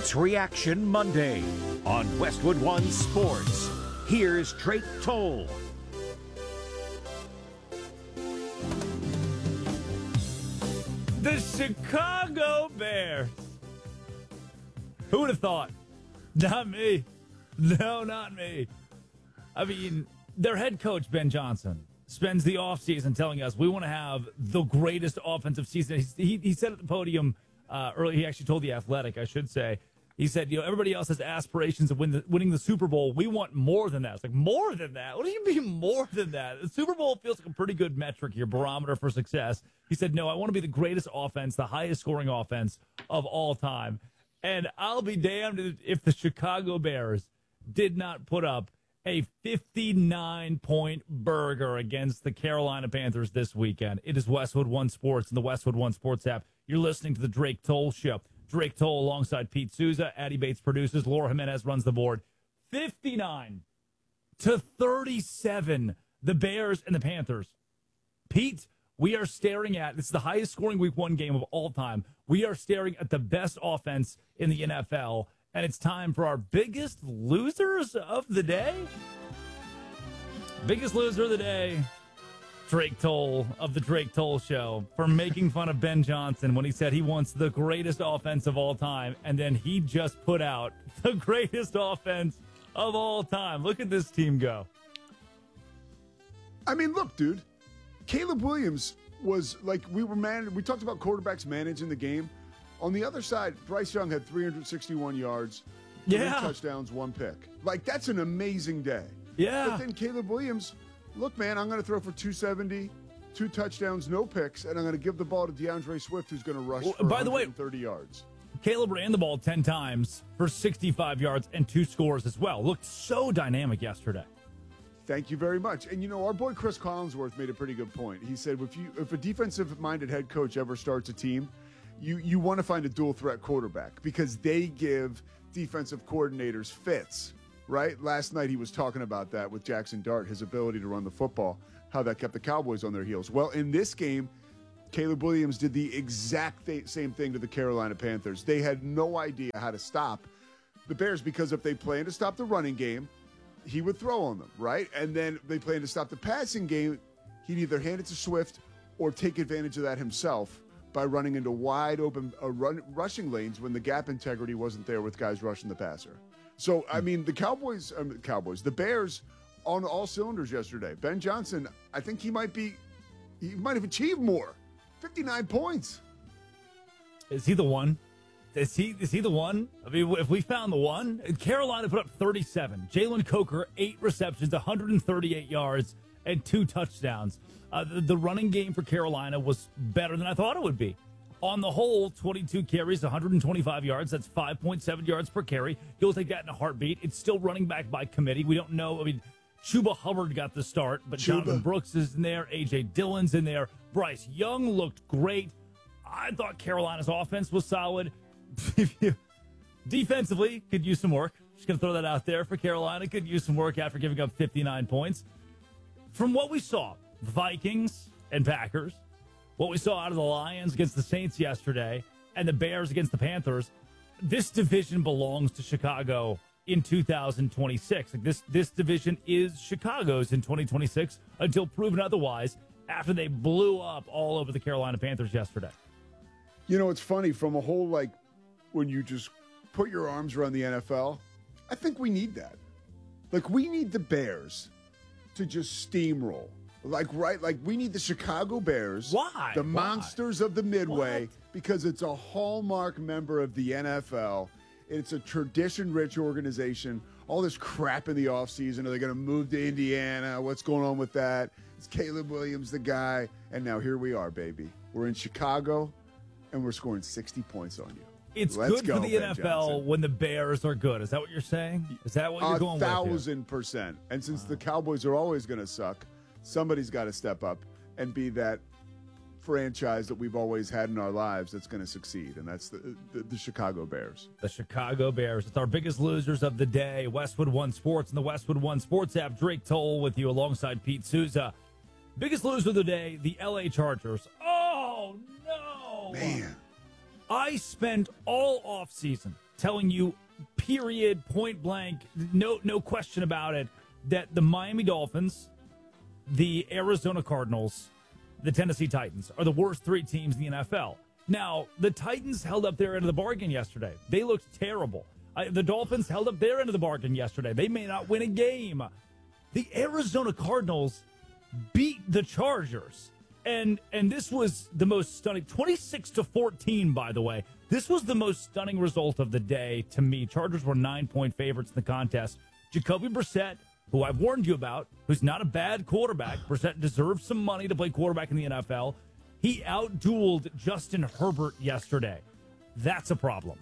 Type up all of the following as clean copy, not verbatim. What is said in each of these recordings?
It's Reaction Monday on Westwood One Sports. Here's Drake Toll. The Chicago Bears. Who would have thought? Not me. No, not me. I mean, their head coach, Ben Johnson, spends the offseason telling us we want to have the greatest offensive season. He said at the podium earlier, he actually told The Athletic, I should say, he said, everybody else has aspirations of winning the Super Bowl. We want more than that. It's like, more than that? What do you mean more than that? The Super Bowl feels like a pretty good metric, your barometer for success. He said, no, I want to be the greatest offense, the highest scoring offense of all time. And I'll be damned if the Chicago Bears did not put up a 59-point burger against the Carolina Panthers this weekend. It is Westwood One Sports and the Westwood One Sports app. You're listening to the Drake Toll Show. Drake Toll alongside Pete Souza. Addie Bates produces. Laura Jimenez runs the board. 59-37, the Bears and the Panthers. Pete, we are staring at, this is the highest scoring week one game of all time. We are staring at the best offense in the NFL, and it's time for our biggest losers of the day. Biggest loser of the day, Drake Toll of the Drake Toll Show, for making fun of Ben Johnson when he said he wants the greatest offense of all time, and then he just put out the greatest offense of all time. Look at this team go. I mean, look, dude. Caleb Williams was like, we talked about quarterbacks managing the game. On the other side, Bryce Young had 361 yards, 3 touchdowns, 1 pick. Like, that's an amazing day. Yeah. But then Caleb Williams, look, man, I'm going to throw for 270, 2 touchdowns, no picks, and I'm going to give the ball to DeAndre Swift, who's going to rush for 130 yards. Caleb ran the ball 10 times for 65 yards and 2 scores as well. Looked so dynamic yesterday. Thank you very much. And, our boy Chris Collinsworth made a pretty good point. He said if a defensive-minded head coach ever starts a team, you want to find a dual-threat quarterback because they give defensive coordinators fits, right? Last night he was talking about that with Jackson Dart, his ability to run the football, how that kept the Cowboys on their heels. Well, in this game, Caleb Williams did the exact same thing to the Carolina Panthers. They had no idea how to stop the Bears because if they planned to stop the running game, he would throw on them, right? And then they planned to stop the passing game, he'd either hand it to Swift or take advantage of that himself by running into wide open rushing lanes when the gap integrity wasn't there with guys rushing the passer. So, I mean, the Bears on all cylinders yesterday. Ben Johnson, I think he might have achieved more. 59 points. Is he the one? Is he the one? I mean, if we found the one, Carolina put up 37. Jalen Coker, 8 receptions, 138 yards, and 2 touchdowns. The running game for Carolina was better than I thought it would be. On the whole, 22 carries, 125 yards. That's 5.7 yards per carry. You'll take that in a heartbeat. It's still running back by committee. We don't know. I mean, Chuba Hubbard got the start, but Jonathan Brooks is in there. A.J. Dillon's in there. Bryce Young looked great. I thought Carolina's offense was solid. Defensively, could use some work. Just going to throw that out there for Carolina. Could use some work after giving up 59 points. From what we saw, Vikings and Packers, what we saw out of the Lions against the Saints yesterday, and the Bears against the Panthers, this division belongs to Chicago in 2026. Like this division is Chicago's in 2026 until proven otherwise after they blew up all over the Carolina Panthers yesterday. It's funny from a whole, when you just put your arms around the NFL, I think we need that. We need the Bears to just steamroll. We need the Chicago Bears. Why? The monsters of the Midway, because it's a hallmark member of the NFL. It's a tradition-rich organization. All this crap in the offseason. Are they going to move to Indiana? What's going on with that? Is Caleb Williams the guy? And now here we are, baby. We're in Chicago, and we're scoring 60 points on you. It's good for the NFL when the Bears are good. Is that what you're saying? Is that what you're going with? 1,000%. And since the Cowboys are always going to suck, somebody's got to step up and be that franchise that we've always had in our lives that's going to succeed, and that's the Chicago Bears. The Chicago Bears. It's our biggest losers of the day. Westwood One Sports and the Westwood One Sports app. Drake Toll with you alongside Pete Souza. Biggest loser of the day, the L.A. Chargers. Oh, no! Man. I spent all offseason telling you, period, point blank, no question about it, that the Miami Dolphins, the Arizona Cardinals, the Tennessee Titans are the worst three teams in the NFL. Now, the Titans held up their end of the bargain yesterday. They looked terrible. The Dolphins held up their end of the bargain yesterday. They may not win a game. The Arizona Cardinals beat the Chargers. And this was the most stunning, 26-14, by the way. This was the most stunning result of the day to me. Chargers were 9-point favorites in the contest. Jacoby Brissett, who I've warned you about, who's not a bad quarterback. Brissett deserves some money to play quarterback in the NFL. He outdueled Justin Herbert yesterday. That's a problem.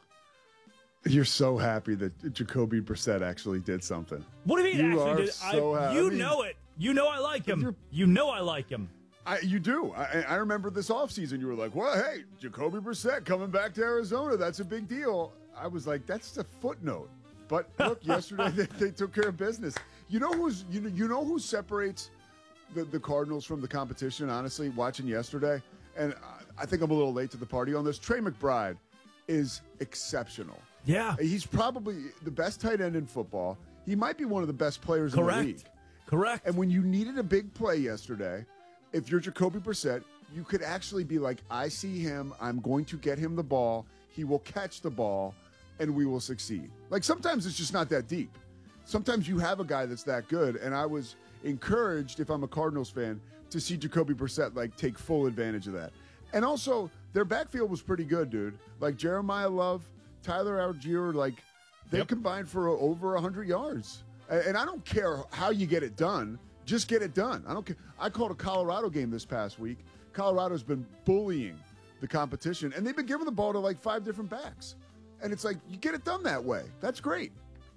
You're so happy that Jacoby Brissett actually did something. What do you mean You actually are did? so happy. You know it. You know I like him. You know I like him. You do. I remember this offseason, you were like, well, hey, Jacoby Brissett coming back to Arizona. That's a big deal. I was like, that's a footnote. But look, yesterday they took care of business. You know who separates the Cardinals from the competition, honestly, watching yesterday? And I think I'm a little late to the party on this. Trey McBride is exceptional. Yeah. He's probably the best tight end in football. He might be one of the best players in the league. Correct. And when you needed a big play yesterday, if you're Jacoby Brissett, you could actually be like, I see him. I'm going to get him the ball. He will catch the ball, and we will succeed. Like, sometimes it's just not that deep. Sometimes you have a guy that's that good, and I was encouraged, if I'm a Cardinals fan, to see Jacoby Brissett, like, take full advantage of that. And also, their backfield was pretty good, dude. Like, Jeremiah Love, Tyler Algier, like, they combined for over 100 yards. And I don't care how you get it done. Just get it done. I don't care. I called a Colorado game this past week. Colorado's been bullying the competition, and they've been giving the ball to like 5 different backs. And it's like, you get it done that way. That's great.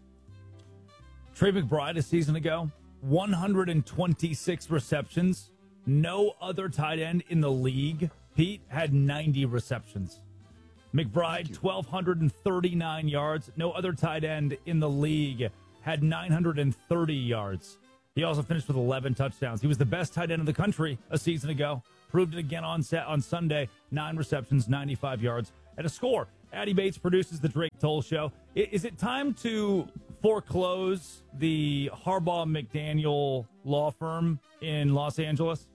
Trey McBride a season ago, 126 receptions. No other tight end in the league, Pete, had 90 receptions. McBride, 1,239 yards. No other tight end in the league had 930 yards. He also finished with 11 touchdowns. He was the best tight end in the country a season ago. Proved it again on Sunday. 9 receptions, 95 yards, and a score. Addy Bates produces the Drake Toll Show. Is it time to foreclose the Harbaugh McDaniel law firm in Los Angeles?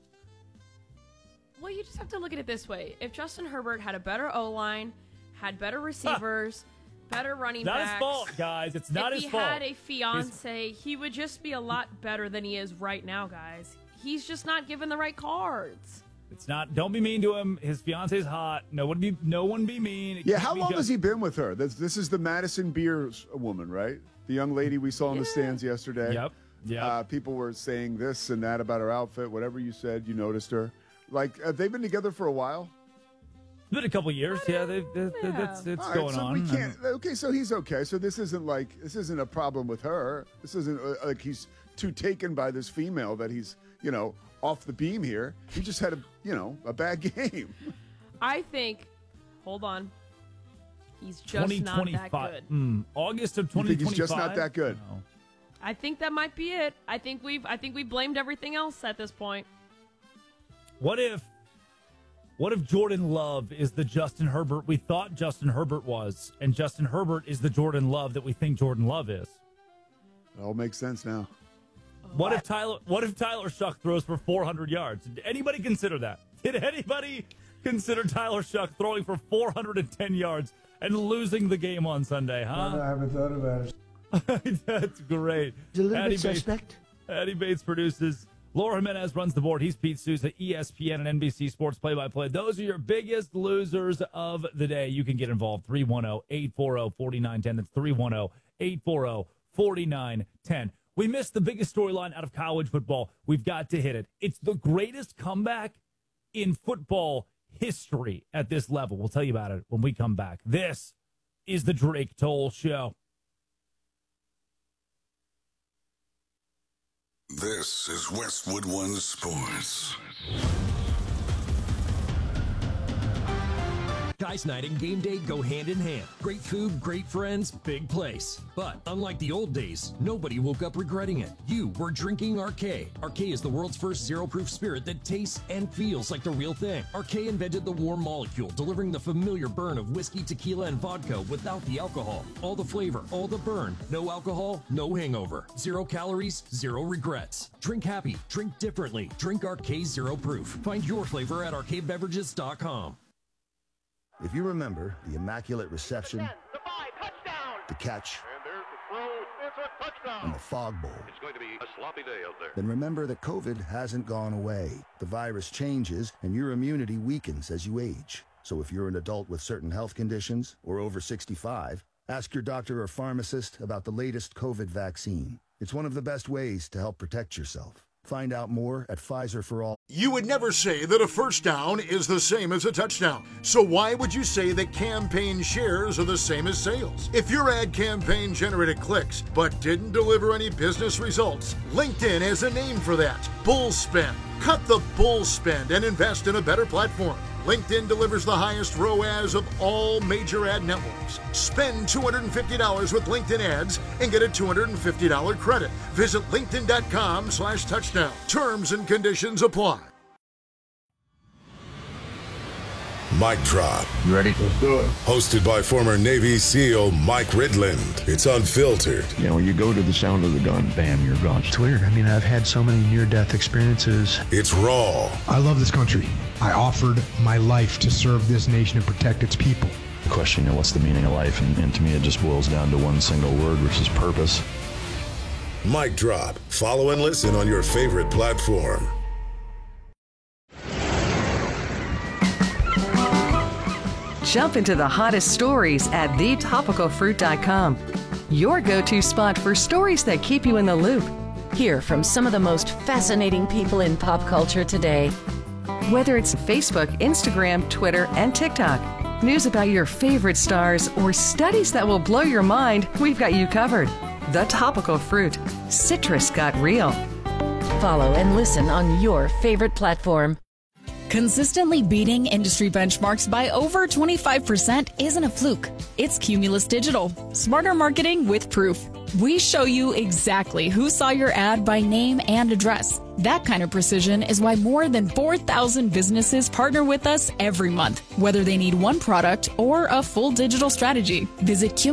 Well, you just have to look at it this way. If Justin Herbert had a better O-line, had better receivers, better running backs. Not his fault, guys. It's not his fault. If he had a fiance, he would just be a lot better than he is right now, guys. He's just not given the right cards. It's not. Don't be mean to him. His fiance's hot. No one be mean. Yeah, how long has he been with her? This is the Madison Beers woman, right? The young lady we saw in the stands yesterday. Yep. Yeah. People were saying this and that about her outfit. Whatever you said, you noticed her. Like, have they been together for a while? It's been a couple years. Yeah, it's right, going so on. We can't. Okay, so he's okay. So this isn't a problem with her. This isn't like he's too taken by this female that he's off the beam here. He just had a bad game. I think. Hold on. He's just not that good. August of 2025. You think he's just not that good? No. I think that might be it. I think we blamed everything else at this point. What if Jordan Love is the Justin Herbert we thought Justin Herbert was, and Justin Herbert is the Jordan Love that we think Jordan Love is? It all makes sense now. What if Tyler Shuck throws for 400 yards? Did anybody consider that? Did anybody consider Tyler Shuck throwing for 410 yards and losing the game on Sunday, huh? No, I haven't thought about it. That's great. It's a little bit suspect. Addy Bates produces. Laura Jimenez runs the board. He's Pete Sousa, ESPN and NBC Sports play-by-play. Those are your biggest losers of the day. You can get involved. 310-840-4910. That's 310-840-4910. We missed the biggest storyline out of college football. We've got to hit it. It's the greatest comeback in football history at this level. We'll tell you about it when we come back. This is the Drake Toll Show. This is Westwood One Sports. Guys night and game day go hand in hand. Great food, great friends, big place. But unlike the old days, nobody woke up regretting it. You were drinking Arcade. Arcade is the world's first zero-proof spirit that tastes and feels like the real thing. Arcade invented the warm molecule, delivering the familiar burn of whiskey, tequila, and vodka without the alcohol. All the flavor, all the burn. No alcohol, no hangover. 0 calories, 0 regrets. Drink happy, drink differently. Drink Arcade Zero Proof. Find your flavor at arcadebeverages.com. If you remember the immaculate reception, the catch, and the fog bowl, it's going to be a sloppy day out there. Then remember that COVID hasn't gone away. The virus changes and your immunity weakens as you age. So if you're an adult with certain health conditions or over 65, ask your doctor or pharmacist about the latest COVID vaccine. It's one of the best ways to help protect yourself. Find out more at Pfizer for All. You would never say that a first down is the same as a touchdown. So why would you say that campaign shares are the same as sales? If your ad campaign generated clicks but didn't deliver any business results, LinkedIn has a name for that. Bull spend. Cut the bull spend and invest in a better platform. LinkedIn delivers the highest ROAS of all major ad networks. Spend $250 with LinkedIn ads and get a $250 credit. Visit linkedin.com/touchdown. Terms and conditions apply. Mic Drop. You ready? Let's do it. Hosted by former Navy SEAL Mike Ridland. It's unfiltered. You know, when you go to the sound of the gun, bam, you're gone. It's weird. I mean, I've had so many near-death experiences. It's raw. I love this country. I offered my life to serve this nation and protect its people. The question, you know, what's the meaning of life? And to me, it just boils down to one single word, which is purpose. Mic Drop. Follow and listen on your favorite platform. Jump into the hottest stories at thetopicalfruit.com. Your go-to spot for stories that keep you in the loop. Hear from some of the most fascinating people in pop culture today. Whether it's Facebook, Instagram, Twitter, and TikTok, news about your favorite stars, or studies that will blow your mind, we've got you covered. The Topical Fruit. Citrus got real. Follow and listen on your favorite platform. Consistently beating industry benchmarks by over 25% isn't a fluke. It's Cumulus Digital. Smarter marketing with proof. We show you exactly who saw your ad by name and address. That kind of precision is why more than 4,000 businesses partner with us every month, whether they need one product or a full digital strategy. Visit